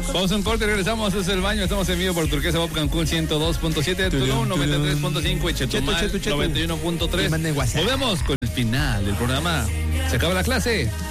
Vamos a un corte, regresamos. Es el baño. Estamos en vivo por Turquesa Bob Cancún 102.7, Tulum 93.5 y Chetumal 91.3. Volvemos con el final del programa. Se acaba la clase.